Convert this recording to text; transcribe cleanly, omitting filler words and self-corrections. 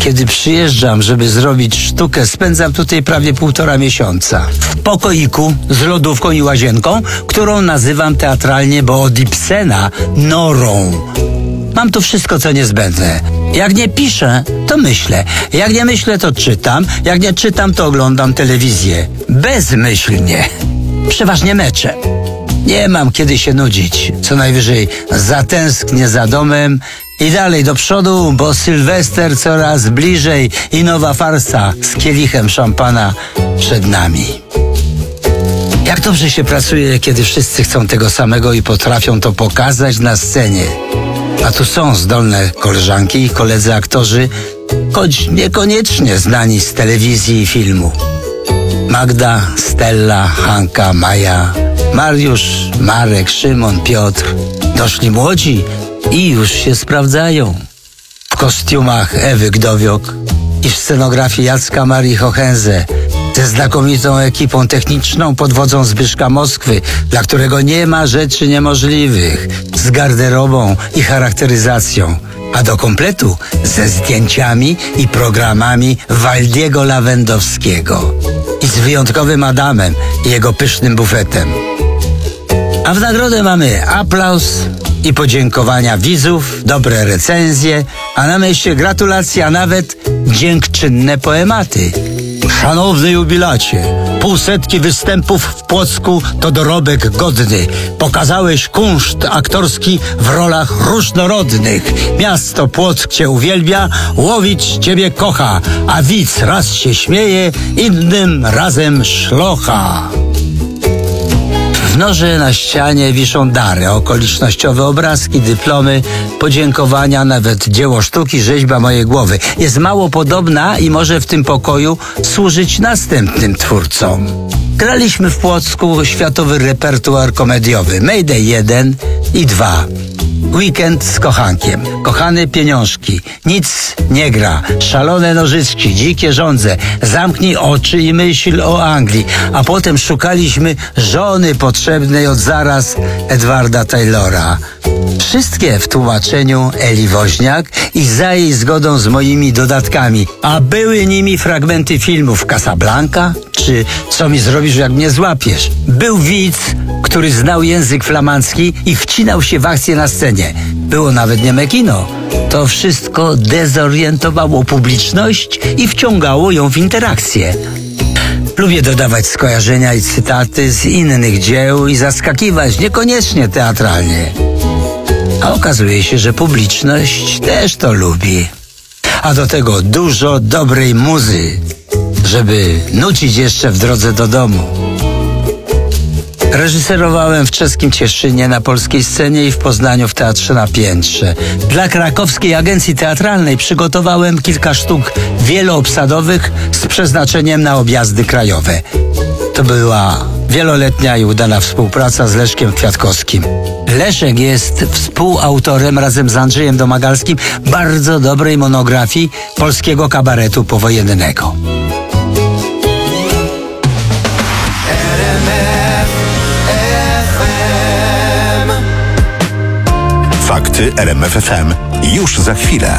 Kiedy przyjeżdżam, żeby zrobić sztukę, spędzam tutaj prawie 1,5 miesiąca. W pokoiku z lodówką i łazienką, którą nazywam teatralnie, bo od Ibsena norą. Mam tu wszystko, co niezbędne. Jak nie piszę, to myślę. Jak nie myślę, to czytam. Jak nie czytam, to oglądam telewizję. Bezmyślnie. Przeważnie mecze. Nie mam kiedy się nudzić. Co najwyżej zatęsknię za domem i dalej do przodu, bo Sylwester coraz bliżej i nowa farsa z kielichem szampana przed nami. Jak dobrze się pracuje, kiedy wszyscy chcą tego samego i potrafią to pokazać na scenie. A tu są zdolne koleżanki i koledzy aktorzy, choć niekoniecznie znani z telewizji i filmu. Magda, Stella, Hanka, Maja, Mariusz, Marek, Szymon, Piotr. Doszli młodzi i już się sprawdzają. W kostiumach Ewy Gdowiok i w scenografii Jacka Marii Hohenze, ze znakomitą ekipą techniczną pod wodzą Zbyszka Moskwy, dla którego nie ma rzeczy niemożliwych, z garderobą i charakteryzacją, a do kompletu ze zdjęciami i programami Waldiego Lawendowskiego i z wyjątkowym Adamem i jego pysznym bufetem. A w nagrodę mamy aplauz i podziękowania widzów, dobre recenzje, a na mieście gratulacje, a nawet dziękczynne poematy. Szanowny jubilacie, 500 występów w Płocku to dorobek godny. Pokazałeś kunszt aktorski w rolach różnorodnych. Miasto Płock cię uwielbia, łowić ciebie kocha, a widz raz się śmieje, innym razem szlocha. W norze na ścianie wiszą dary, okolicznościowe obrazki, dyplomy, podziękowania, nawet dzieło sztuki, rzeźba mojej głowy. Jest mało podobna i może w tym pokoju służyć następnym twórcom. Graliśmy w Płocku światowy repertuar komediowy Mayday 1 i 2. Weekend z kochankiem, kochane pieniążki, nic nie gra, szalone nożyczki, dzikie żądze, zamknij oczy i myśl o Anglii, a potem szukaliśmy żony potrzebnej od zaraz Edwarda Taylora. Wszystkie w tłumaczeniu Eli Woźniak i za jej zgodą z moimi dodatkami, a były nimi fragmenty filmów Casablanca czy Co mi zrobisz, jak mnie złapiesz. Był widz, który znał język flamandzki i wcinał się w akcję na scenie. Było nawet nieme kino. To wszystko dezorientowało publiczność i wciągało ją w interakcję. Lubię dodawać skojarzenia i cytaty z innych dzieł i zaskakiwać, niekoniecznie teatralnie. A okazuje się, że publiczność też to lubi. A do tego dużo dobrej muzy, żeby nucić jeszcze w drodze do domu. Reżyserowałem w czeskim Cieszynie na polskiej scenie i w Poznaniu w Teatrze na Piętrze. Dla krakowskiej agencji teatralnej przygotowałem kilka sztuk wieloobsadowych z przeznaczeniem na objazdy krajowe. To była wieloletnia i udana współpraca z Leszkiem Kwiatkowskim. Leszek jest współautorem razem z Andrzejem Domagalskim bardzo dobrej monografii polskiego kabaretu powojennego. Fakty RMF FM już za chwilę.